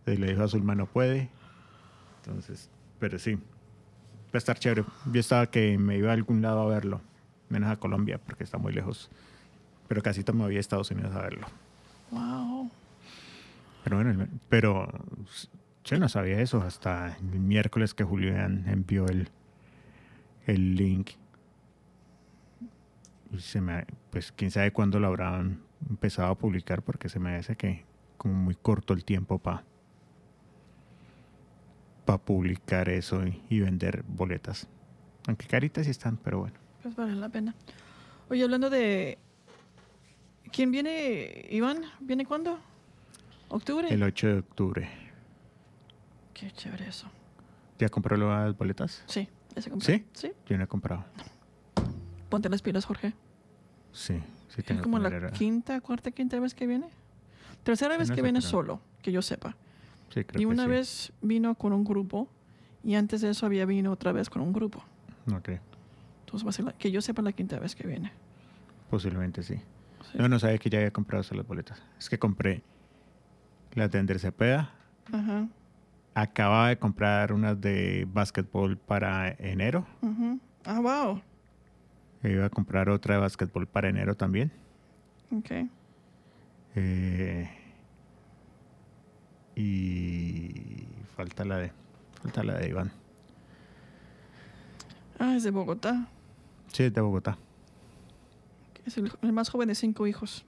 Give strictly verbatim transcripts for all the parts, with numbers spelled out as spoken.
Y le dijo a Zulma no puede. Entonces, pero sí, va a estar chévere. Yo estaba que me iba a algún lado a verlo, menos a Colombia porque está muy lejos. Pero casi todo me voy a Estados Unidos a verlo. Wow. Pero bueno, pero yo no sabía eso hasta el miércoles que Julián envió el, el link. Y se me, pues quién sabe cuándo lo habrán empezado a publicar porque se me hace que como muy corto el tiempo para pa publicar eso y, y vender boletas. Aunque caritas sí están, pero bueno. Pues vale la pena. Oye, hablando de... ¿Quién viene, Iván? ¿Viene cuándo? ¿Octubre? El ocho de octubre. Qué chévere eso. ¿Ya compró las boletas? Sí, ese compré. ¿Sí? Sí. Yo no he comprado. Ponte las pilas, Jorge. Sí, sí Es tengo como que la poner a- quinta, cuarta, quinta vez que viene. Tercera vez No que sé, viene pero- solo, que yo sepa. Sí, creo Y que una sí. vez vino con un grupo y antes de eso había vino otra vez con un grupo. Ok, Entonces va a ser la, que yo sepa la quinta vez que viene. posiblemente sí. Sí. No, no sabía que ya había comprado esas las boletas. Es que compré las de Ander Cepeda. Ajá. Acababa de comprar unas de básquetbol para enero. Ujú. Ah, wow. E iba a comprar otra de básquetbol para enero también. Ok. Eh, y falta la de falta la de Iván. Ah, es de Bogotá. Sí, es de Bogotá. Es el, el más joven de cinco hijos.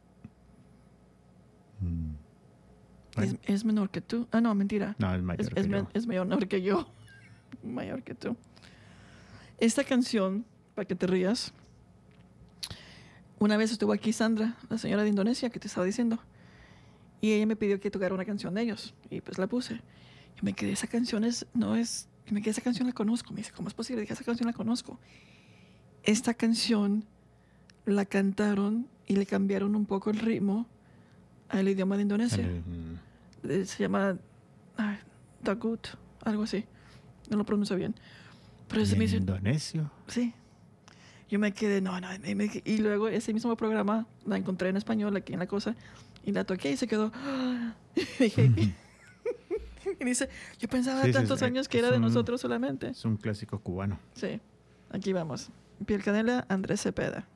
Mm. Bueno. Es, es menor que tú. Ah, no, mentira. No, es mayor Es, que es, yo. men- es menor que yo. Mayor que tú. Esta canción, para que te rías, una vez estuvo aquí Sandra, la señora de Indonesia que te estaba diciendo, y ella me pidió que tocara una canción de ellos, y pues la puse. Y me quedé, esa canción es, no es, y me quedé, esa canción la conozco. Me dice, ¿cómo es posible? Dije, esa canción la conozco. Esta canción la cantaron y le cambiaron un poco el ritmo al idioma de Indonesia. El- mm, Eh, Se llama ay, Dagut, algo así. No lo pronuncio bien. Pero se ¿en me dice, indonesio? sí. Yo me quedé, no, no. me- me- y luego ese mismo programa la encontré en español aquí en la cosa y la toqué y se quedó. Y dije, y dice, yo pensaba Sí, sí, tantos sí, años que es era de un- nosotros solamente. Es un clásico cubano. Sí, aquí vamos. Piel Canela, Andrés Cepeda.